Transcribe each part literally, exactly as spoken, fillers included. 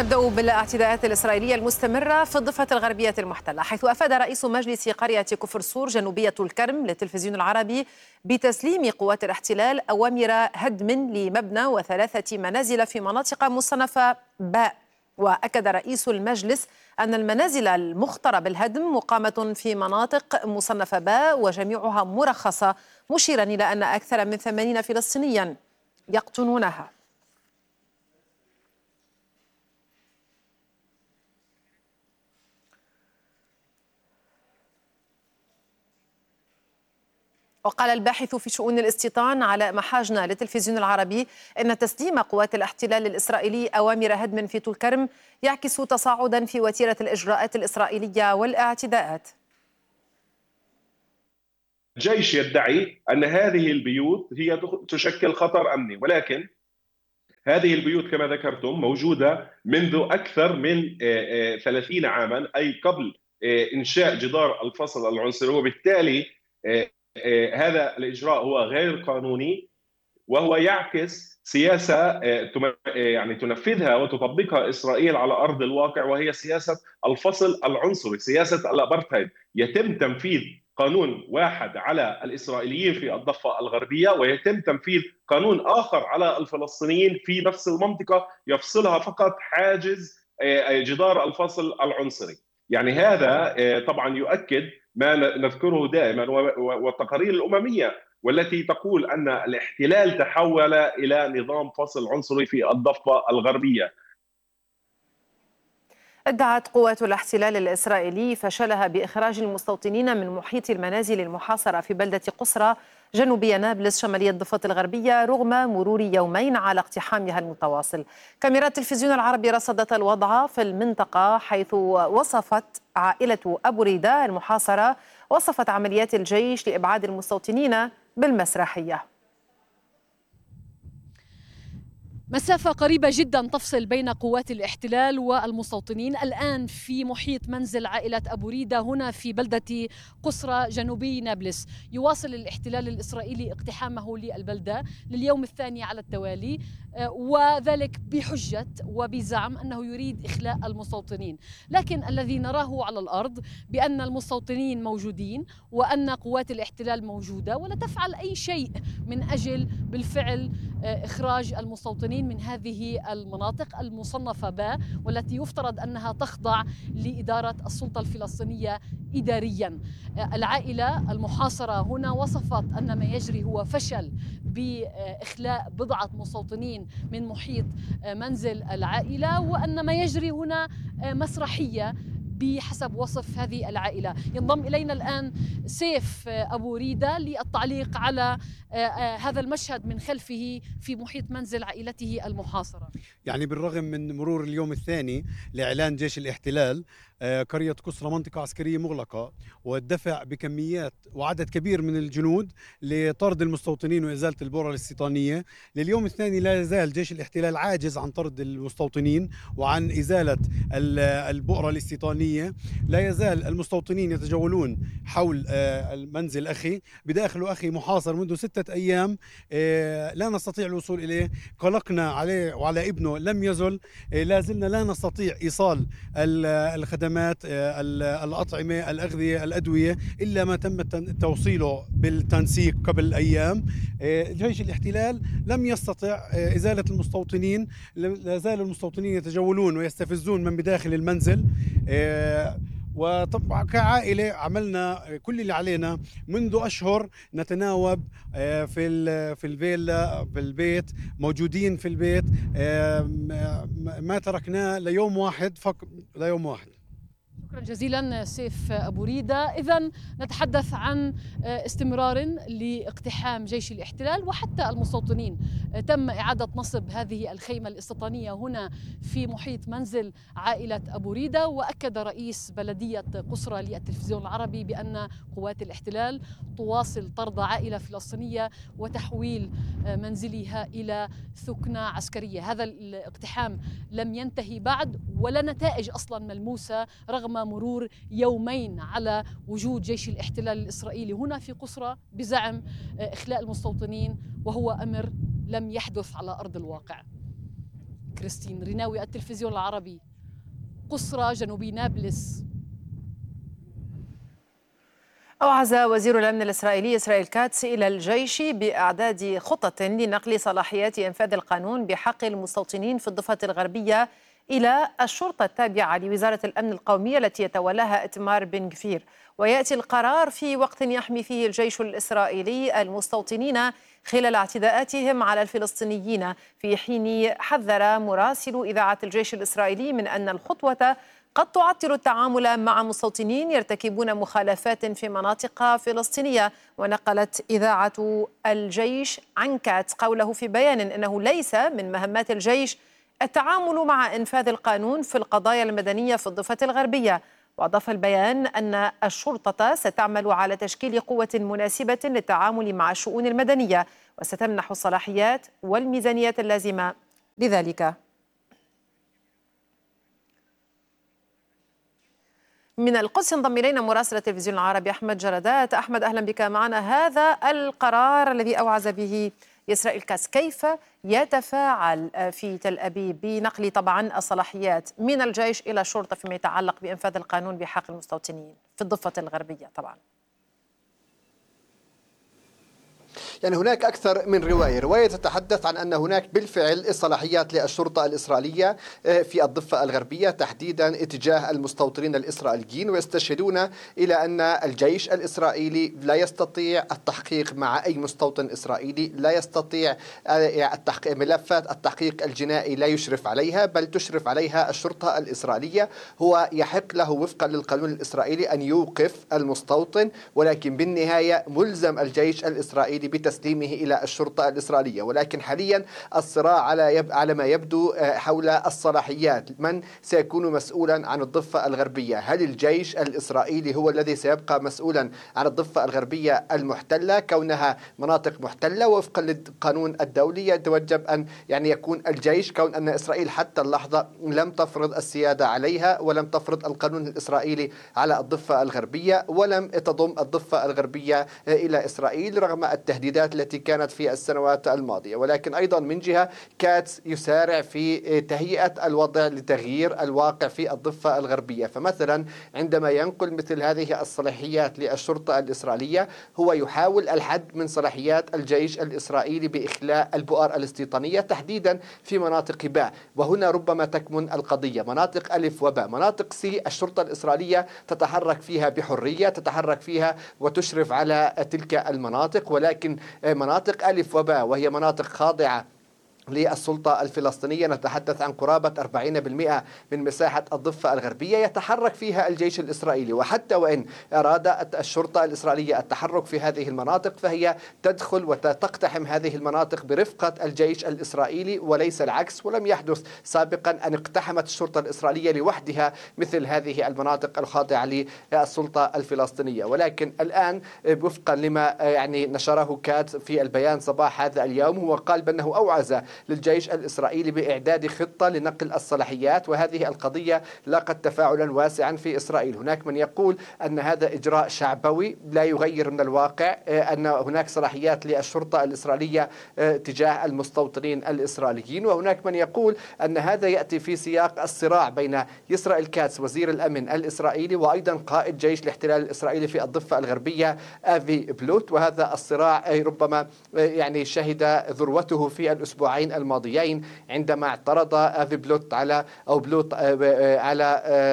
نبدأ بالاعتداءات الإسرائيلية المستمرة في الضفة الغربية المحتلة، حيث أفاد رئيس مجلس قرية كفر سور جنوبية الكرم للتلفزيون العربي بتسليم قوات الاحتلال أوامر هدم لمبنى وثلاثة منازل في مناطق مصنفة باء. وأكد رئيس المجلس أن المنازل المخطرة بالهدم مقامة في مناطق مصنفة باء وجميعها مرخصة، مشيرا إلى أن أكثر من ثمانين فلسطينيا يقطنونها. وقال الباحث في شؤون الاستيطان علاء محاجنة للتلفزيون العربي إن تسليم قوات الاحتلال الإسرائيلي أوامر هدم في طول كرم يعكس تصاعدا في وتيرة الإجراءات الإسرائيلية والاعتداءات. الجيش يدعي أن هذه البيوت هي تشكل خطر أمني، ولكن هذه البيوت كما ذكرتم موجودة منذ أكثر من ثلاثين عاما، أي قبل إنشاء جدار الفصل العنصري، وبالتالي هذا الإجراء هو غير قانوني، وهو يعكس سياسة يعني تنفذها وتطبقها إسرائيل على أرض الواقع، وهي سياسة الفصل العنصري، سياسة الأبرتهايد. يتم تنفيذ قانون واحد على الإسرائيليين في الضفة الغربية، ويتم تنفيذ قانون آخر على الفلسطينيين في نفس المنطقة يفصلها فقط حاجز جدار الفصل العنصري. يعني هذا طبعا يؤكد ما نذكره دائما والتقارير الأممية والتي تقول أن الاحتلال تحول إلى نظام فصل عنصري في الضفة الغربية. ادعت قوات الاحتلال الإسرائيلي فشلها بإخراج المستوطنين من محيط المنازل المحاصرة في بلدة قسرى جنوبية نابلس شمالية الضفة الغربية رغم مرور يومين على اقتحامها المتواصل. كاميرات التلفزيون العربي رصدت الوضع في المنطقة، حيث وصفت عائلة أبو ريدة المحاصرة وصفت عمليات الجيش لإبعاد المستوطنين بالمسرحية. مسافة قريبة جدا تفصل بين قوات الاحتلال والمستوطنين الآن في محيط منزل عائلة أبو ريدة هنا في بلدة قسرى جنوبي نابلس. يواصل الاحتلال الإسرائيلي اقتحامه للبلدة لليوم الثاني على التوالي، وذلك بحجة وبزعم أنه يريد إخلاء المستوطنين، لكن الذي نراه على الأرض بأن المستوطنين موجودين وأن قوات الاحتلال موجودة ولا تفعل أي شيء من أجل بالفعل إخراج المستوطنين من هذه المناطق المصنفة باء، والتي يفترض أنها تخضع لإدارة السلطة الفلسطينية إداريا. العائلة المحاصرة هنا وصفت أن ما يجري هو فشل بإخلاء بضعة مستوطنين من محيط منزل العائلة، وأن ما يجري هنا مسرحية بحسب وصف هذه العائلة. ينضم إلينا الآن سيف أبو ريدة للتعليق على هذا المشهد من خلفه في محيط منزل عائلته المحاصرة. يعني بالرغم من مرور اليوم الثاني لإعلان جيش الاحتلال قرية قسرى منطقة عسكرية مغلقة والدفع بكميات وعدد كبير من الجنود لطرد المستوطنين وإزالة البؤرة الاستيطانية، لليوم الثاني لا يزال جيش الاحتلال عاجز عن طرد المستوطنين وعن إزالة البؤرة الاستيطانية. لا يزال المستوطنين يتجولون حول المنزل أخي، بداخل أخي محاصر منذ ستة أيام لا نستطيع الوصول إليه. قلقنا عليه وعلى ابنه لم يزل، لا زلنا لا نستطيع إيصال الخدمات الأطعمة الأغذية الأدوية إلا ما تم توصيله بالتنسيق قبل أيام. جيش الاحتلال لم يستطع إزالة المستوطنين، لا زال المستوطنين يتجولون ويستفزون من بداخل المنزل. وطبعا كعائلة عملنا كل اللي علينا منذ أشهر، نتناوب في في الفيلا في البيت، موجودين في البيت، ما تركناه ليوم واحد فقط، ليوم واحد. شكرا جزيلا سيف أبو ريدة. إذن نتحدث عن استمرار لاقتحام جيش الاحتلال وحتى المستوطنين. تم إعادة نصب هذه الخيمة الاستيطانية هنا في محيط منزل عائلة أبو ريدة، وأكد رئيس بلدية قسرى للتلفزيون العربي بأن قوات الاحتلال تواصل طرد عائلة فلسطينية وتحويل منزلها إلى ثكنة عسكرية. هذا الاقتحام لم ينتهي بعد ولا نتائج أصلا ملموسة رغم مرور يومين على وجود جيش الاحتلال الإسرائيلي هنا في قسرى بزعم إخلاء المستوطنين، وهو أمر لم يحدث على أرض الواقع. كريستين ريناوي، التلفزيون العربي، قصرى جنوبي نابلس. أوعز وزير الأمن الإسرائيلي إسرائيل كاتس إلى الجيش بإعداد خطط لنقل صلاحيات إنفاذ القانون بحق المستوطنين في الضفة الغربية إلى الشرطة التابعة لوزارة الأمن القومي التي يتولاها إتمار بن غفير. ويأتي القرار في وقت يحمي فيه الجيش الإسرائيلي المستوطنين خلال اعتداءاتهم على الفلسطينيين، في حين حذر مراسل إذاعة الجيش الإسرائيلي من أن الخطوة قد تعطل التعامل مع مستوطنين يرتكبون مخالفات في مناطق فلسطينية. ونقلت إذاعة الجيش عن كاتس قوله في بيان إنه ليس من مهمات الجيش التعامل مع إنفاذ القانون في القضايا المدنية في الضفة الغربية. وأضاف البيان أن الشرطة ستعمل على تشكيل قوة مناسبة للتعامل مع الشؤون المدنية، وستمنح الصلاحيات والميزانية اللازمة لذلك. من القدس ينضم إلينا مراسل التلفزيون العربي أحمد جردات. أحمد، أهلا بك معنا. هذا القرار الذي أوعز به إسرائيل كاتس كيف يتفاعل في تل أبيب بنقل طبعا الصلاحيات من الجيش إلى الشرطة فيما يتعلق بإنفاذ القانون بحق المستوطنين في الضفة الغربية؟ طبعا يعني هناك أكثر من رواية رواية تتحدث عن أن هناك بالفعل صلاحيات للشرطة الإسرائيلية في الضفة الغربية تحديدا اتجاه المستوطنين الإسرائيليين، ويستشهدون إلى أن الجيش الإسرائيلي لا يستطيع التحقيق مع أي مستوطن إسرائيلي، لا يستطيع التحقيق ملفات التحقيق الجنائي لا يشرف عليها، بل تشرف عليها الشرطة الإسرائيلية. هو يحق له وفقا للقانون الإسرائيلي أن يوقف المستوطن، ولكن بالنهاية ملزم الجيش الإسرائيلي بتسليمه إلى الشرطة الإسرائيلية. ولكن حاليا الصراع على يب... على ما يبدو حول الصلاحيات، من سيكون مسؤولا عن الضفة الغربية؟ هل الجيش الإسرائيلي هو الذي سيبقى مسؤولا عن الضفة الغربية المحتلة كونها مناطق محتلة وفقا للقانون الدولي؟ يتوجب أن يعني يكون الجيش، كون أن إسرائيل حتى اللحظة لم تفرض السيادة عليها ولم تفرض القانون الإسرائيلي على الضفة الغربية، ولم تضم الضفة الغربية إلى إسرائيل رغم التهديدات التي كانت في السنوات الماضية. ولكن أيضا من جهة كاتس يسارع في تهيئة الوضع لتغيير الواقع في الضفة الغربية. فمثلا عندما ينقل مثل هذه الصلاحيات للشرطة الإسرائيلية هو يحاول الحد من صلاحيات الجيش الإسرائيلي بإخلاء البؤر الاستيطانية تحديدا في مناطق باء، وهنا ربما تكمن القضية. مناطق ألف وباء، مناطق سي الشرطة الإسرائيلية تتحرك فيها بحرية، تتحرك فيها وتشرف على تلك المناطق، ولكن مناطق ألف وباء وهي مناطق خاضعة للسلطة الفلسطينية، نتحدث عن قرابة أربعين بالمئة من مساحة الضفة الغربية يتحرك فيها الجيش الإسرائيلي. وحتى وإن أرادت الشرطة الإسرائيلية التحرك في هذه المناطق فهي تدخل وتقتحم هذه المناطق برفقة الجيش الإسرائيلي وليس العكس. ولم يحدث سابقا أن اقتحمت الشرطة الإسرائيلية لوحدها مثل هذه المناطق الخاضعة للسلطة الفلسطينية. ولكن الآن وفقا لما يعني نشره كاتس في البيان صباح هذا اليوم، هو قال بأنه أوعز للجيش الإسرائيلي بإعداد خطة لنقل الصلاحيات، وهذه القضية لاقت تفاعلا واسعا في إسرائيل. هناك من يقول أن هذا إجراء شعبوي لا يغير من الواقع، أن هناك صلاحيات للشرطة الإسرائيلية تجاه المستوطنين الإسرائيليين، وهناك من يقول أن هذا يأتي في سياق الصراع بين إسرائيل كاتس وزير الأمن الإسرائيلي وأيضا قائد جيش الاحتلال الإسرائيلي في الضفة الغربية آفي بلوت. وهذا الصراع ربما يعني شهد ذروته في الأسبوعين الماضيين عندما اعترض آفي بلوت على أو بلوت على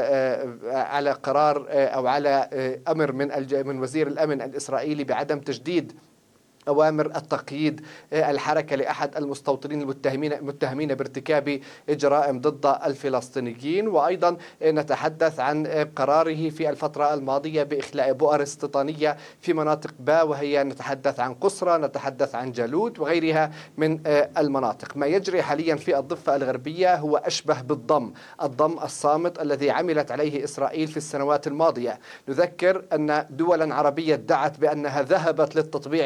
على قرار أو على أمر من من وزير الأمن الإسرائيلي بعدم تجديد أوامر التقييد الحركة لأحد المستوطنين المتهمين المتهمين بارتكاب جرائم ضد الفلسطينيين. وأيضا نتحدث عن قراره في الفترة الماضية بإخلاء بؤر استيطانية في مناطق باء، وهي نتحدث عن قصرى، نتحدث عن جالوت وغيرها من المناطق. ما يجري حاليا في الضفة الغربية هو أشبه بالضم، الضم الصامت الذي عملت عليه إسرائيل في السنوات الماضية. نذكر أن دولا عربية ادعت بأنها ذهبت للتطبيع مع إسرائيل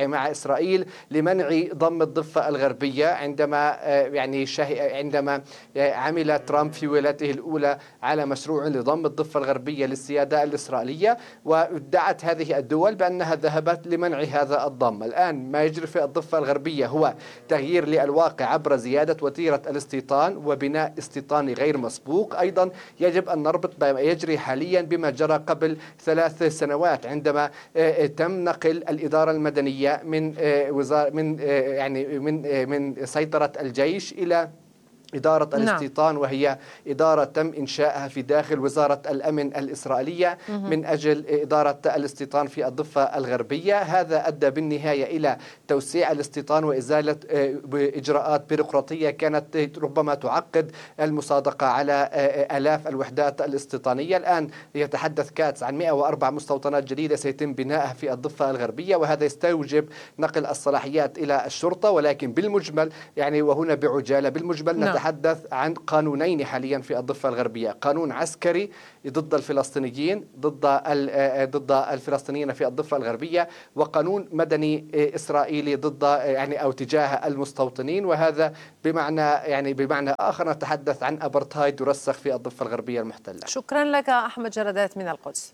إسرائيل لمنع ضم الضفة الغربية عندما يعني عندما عمل ترامب في ولايته الأولى على مشروع لضم الضفة الغربية للسيادة الإسرائيلية، وادعت هذه الدول بأنها ذهبت لمنع هذا الضم. الآن ما يجري في الضفة الغربية هو تغيير للواقع عبر زيادة وتيرة الاستيطان وبناء استيطاني غير مسبوق. أيضا يجب أن نربط بما يجري حاليا بما جرى قبل ثلاث سنوات عندما تم نقل الإدارة المدنية من وزارة من يعني من من سيطرة الجيش إلى إدارة الاستيطان، وهي إدارة تم إنشائها في داخل وزارة الأمن الإسرائيلية من أجل إدارة الاستيطان في الضفة الغربية. هذا أدى بالنهاية إلى توسيع الاستيطان وإزالة إجراءات بيروقراطية كانت ربما تعقد المصادقة على آلاف الوحدات الاستيطانية. الآن يتحدث كاتس عن مئة وأربعة مستوطنات جديدة سيتم بنائها في الضفة الغربية، وهذا يستوجب نقل الصلاحيات إلى الشرطة. ولكن بالمجمل يعني وهنا بعجالة بالمجمل نتحدث نتحدث عن قانونين حاليا في الضفة الغربية، قانون عسكري ضد الفلسطينيين ضد ضد الفلسطينيين في الضفة الغربية، وقانون مدني إسرائيلي ضد يعني أو تجاه المستوطنين. وهذا بمعنى يعني بمعنى آخر نتحدث عن أبرتايد يرسخ في الضفة الغربية المحتلة. شكرا لك أحمد جردات من القدس.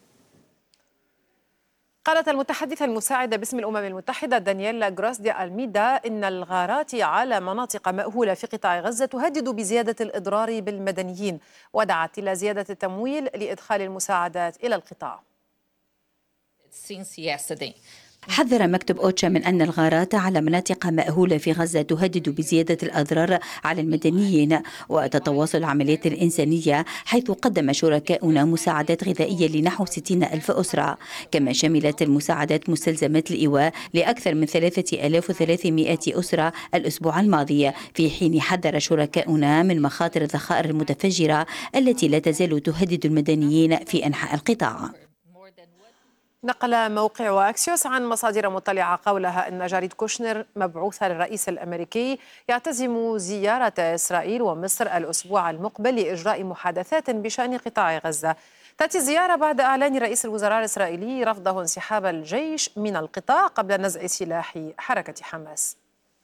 قالت المتحدثة المساعدة باسم الأمم المتحدة دانييلا غروس دي ألميدا إن الغارات على مناطق مأهولة في قطاع غزة تهدد بزيادة الإضرار بالمدنيين، ودعت إلى زيادة التمويل لإدخال المساعدات إلى القطاع. حذر مكتب أوتشا من أن الغارات على مناطق مأهولة في غزة تهدد بزيادة الأضرار على المدنيين وتتواصل العمليات الإنسانية، حيث قدم شركاؤنا مساعدات غذائية لنحو ستين ألف أسرة، كما شملت المساعدات مستلزمات الإيواء لأكثر من ثلاثة آلاف وثلاثمائة أسرة الأسبوع الماضي، في حين حذر شركاؤنا من مخاطر الذخائر المتفجرة التي لا تزال تهدد المدنيين في أنحاء القطاع. نقل موقع أكسيوس عن مصادر مطلعة قولها أن جاريد كوشنر مبعوث للرئيس الأمريكي يعتزم زيارة إسرائيل ومصر الأسبوع المقبل لإجراء محادثات بشأن قطاع غزة. تأتي الزيارة بعد إعلان رئيس الوزراء الإسرائيلي رفضه انسحاب الجيش من القطاع قبل نزع سلاح حركة حماس.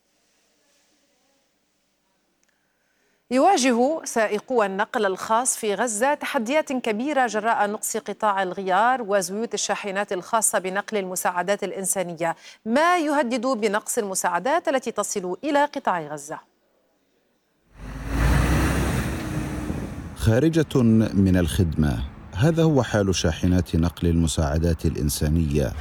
يواجه سائقو النقل الخاص في غزة تحديات كبيرة جراء نقص قطاع الغيار وزيوت الشاحنات الخاصة بنقل المساعدات الإنسانية، ما يهدد بنقص المساعدات التي تصل إلى قطاع غزة. خارجة من الخدمة، هذا هو حال شاحنات نقل المساعدات الإنسانية،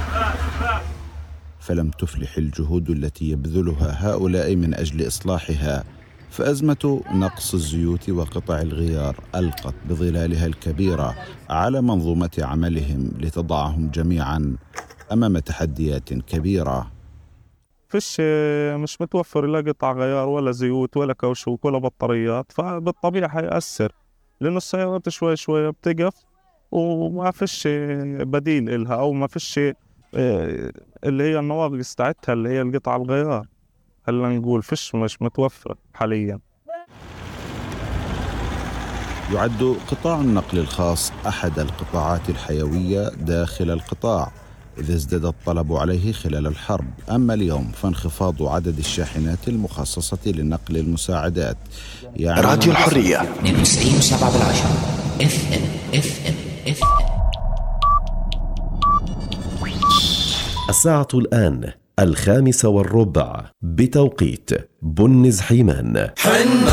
فلم تفلح الجهود التي يبذلها هؤلاء من أجل إصلاحها، فأزمة نقص الزيوت وقطع الغيار ألقت بظلالها الكبيرة على منظومة عملهم لتضعهم جميعا أمام تحديات كبيرة. فيش مش متوفر لا قطع غيار ولا زيوت ولا كاوشوك ولا بطاريات، فبالطبيعة حيأثر لأن السيارات شوي شوي بتقف وما فيش بديل إلها أو ما فيش اللي هي النواقص تاعتها اللي هي القطع الغيار. هلا نقول فيش مش متوفر حاليا. يعد قطاع النقل الخاص أحد القطاعات الحيوية داخل القطاع، إذا ازداد الطلب عليه خلال الحرب. أما اليوم فانخفاض عدد الشاحنات المخصصة لنقل المساعدات يعني راديو الحرية اثنين وتسعين وسبعة بالعشرة اف ام اف ام اف ام. الساعة الآن الخامسة والربع بتوقيت بنز حيمان.